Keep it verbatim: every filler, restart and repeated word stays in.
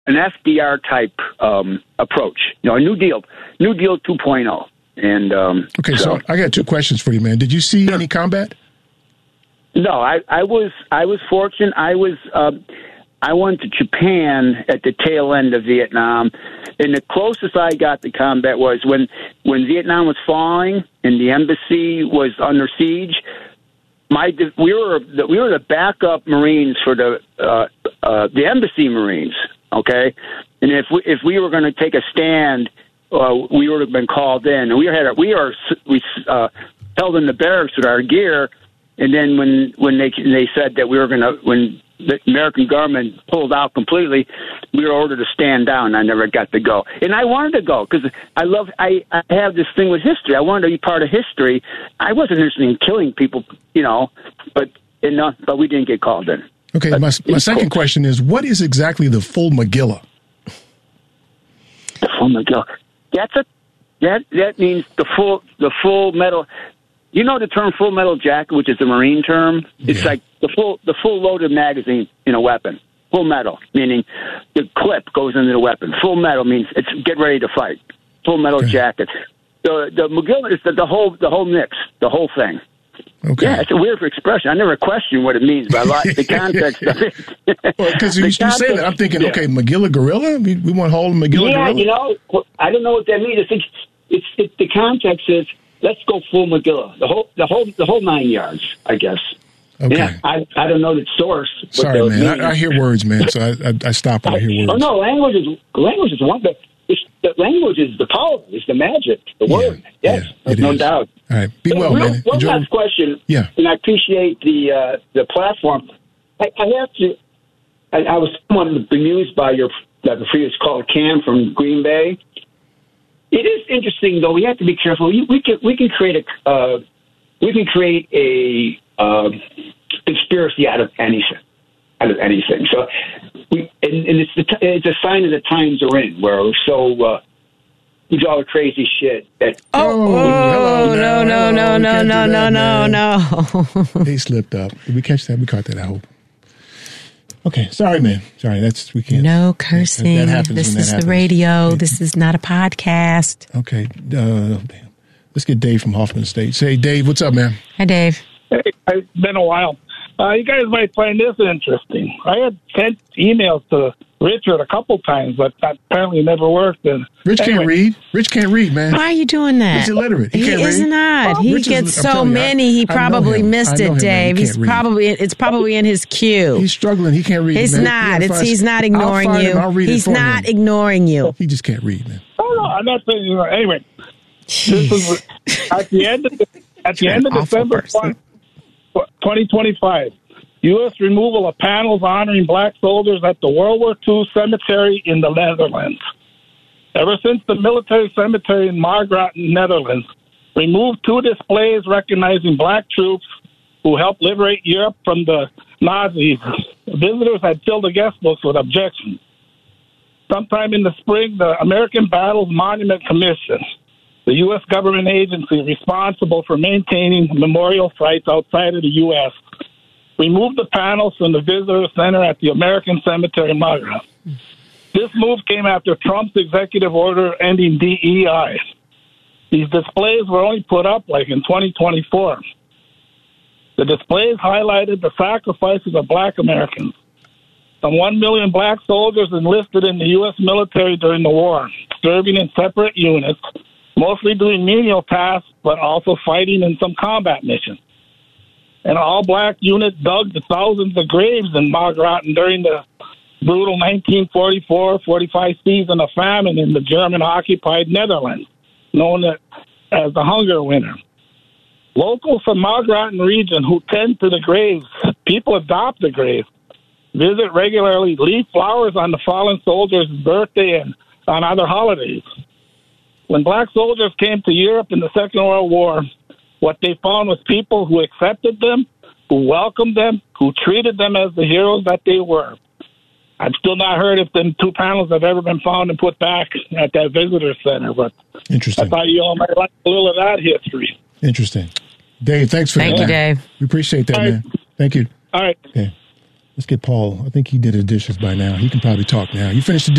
an F D R type um, approach. You know, a New Deal, New Deal two point oh. And um, okay, so, so I got two questions for you, man. Did you see any combat? No, I, I was I was fortunate. I was uh, I went to Japan at the tail end of Vietnam, and the closest I got to combat was when when Vietnam was falling and the embassy was under siege. My we were the, we were the backup Marines for the uh, uh, the embassy Marines. Okay, and if we, if we were going to take a stand, uh, we would have been called in. And we had we are we uh, held in the barracks with our gear. And then when when they they said that we were going to when the American government pulled out completely, we were ordered to stand down. I never got to go, and I wanted to go because I love I, I have this thing with history. I wanted to be part of history. I wasn't interested in killing people, you know, but you know, but we didn't get called in. Okay, my my second cool. question is, what is exactly the full Magilla? The full Magilla. That's a that that means the full the full metal. You know the term full metal jacket, which is a Marine term? It's yeah. like the full the full loaded magazine in a weapon. Full metal, meaning the clip goes into the weapon. Full metal means it's get ready to fight. Full metal okay. jacket. The the Magilla is the, the whole the whole mix, the whole thing. Okay. Yeah, it's a weird expression. I never question what it means, but I like the context of it. Because well, you, you say that, I'm thinking, yeah. okay, Magilla Gorilla? We, we want to hold Magilla yeah, Gorilla? Yeah, you know, I don't know what that means. It's, it's, it's the context is, let's go full Magilla, the whole, the whole, the whole nine yards, I guess. Okay. Yeah, I, I don't know the source. Sorry, man. I, I hear words, man. So I, I, I stop when I hear words. Oh no, language is language is one. But the language is the power, is the magic, the yeah, word. Yes, yeah, no is. doubt. All right, be but well, real, man. One Enjoy. last question. Yeah, and I appreciate the uh, the platform. I, I have to. I, I was somewhat bemused by your uh, the previous caller, Cam from Green Bay. It is interesting, though. We have to be careful. We, we can we can create a uh, we can create a uh, conspiracy out of anything, out of anything. So, we and, and it's the, it's a sign of the times we're in, where we're so uh, we do all the crazy shit. That oh, oh no no no no no no no no. They slipped up. Did we catch that? We caught that. I hope. Okay, sorry, man. Sorry, that's we can't. No cursing. That, that happens this when that is happens. the radio. This is not a podcast. Okay, uh, damn. Let's get Dave from Hoffman Estates. Hey, Dave, what's up, man? Hi, Dave. Hey, it's been a while. Uh, you guys might find this interesting. I had sent emails to Richard a couple times, but that apparently never worked. And Rich anyway. can't read. Rich can't read, man. Why are you doing that? He's illiterate. He, he can't is read. not. Oh, he Rich gets is, so you, many. I, he probably missed it, him, Dave. He he's probably it's probably in his queue. He's struggling. He can't read. It's man. not. He It's find, he's not ignoring you. Him, he's not him. ignoring you. He just can't read, man. Oh no, I'm not saying. Anyway, this is at the end of the, at the end of December twenty twenty-five. U S removal of panels honoring black soldiers at the World War Two cemetery in the Netherlands. Ever since the military cemetery in Margraten, Netherlands, removed two displays recognizing black troops who helped liberate Europe from the Nazis, visitors had filled the guest books with objections. Sometime in the spring, the American Battles Monument Commission, the U S government agency responsible for maintaining memorial sites outside of the U S, removed the panels from the visitor center at the American Cemetery in Margraten. This move came after Trump's executive order ending D E I. These displays were only put up like in twenty twenty-four. The displays highlighted the sacrifices of black Americans. Some one million black soldiers enlisted in the U S military during the war, serving in separate units, mostly doing menial tasks, but also fighting in some combat missions. An all-black unit dug the thousands of graves in Margraten during the brutal nineteen forty-four forty-five season of famine in the German-occupied Netherlands, known as the Hunger Winter. Locals from Margraten region who tend to the graves, people adopt the graves, visit regularly, leave flowers on the fallen soldiers' birthday and on other holidays. When black soldiers came to Europe in the Second World War, what they found was people who accepted them, who welcomed them, who treated them as the heroes that they were. I've still not heard if the two panels have ever been found and put back at that visitor center, but Interesting. I thought you all might like a little of that history. Interesting. Dave, thanks for Thank that. Thank you, man. Dave. We appreciate that, all man. Right. Thank you. All right. Okay. Let's get Paul. I think he did his dishes by now. He can probably talk now. You finished the